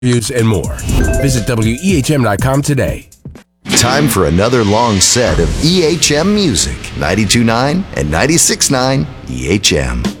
Reviews and more. Visit WEHM.com today. Time for another long set of EHM music. 92.9 and 96.9 EHM.